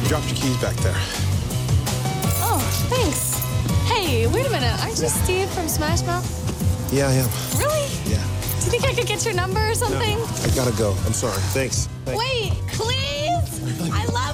dropped your keys back there. Oh, thanks. Hey, wait a minute. Aren't you Steve from Smash Mouth? Yeah, I am. Really? Yeah. Do you think I could get your number or something? No, I gotta go. I'm sorry. Thanks. Wait, please? I love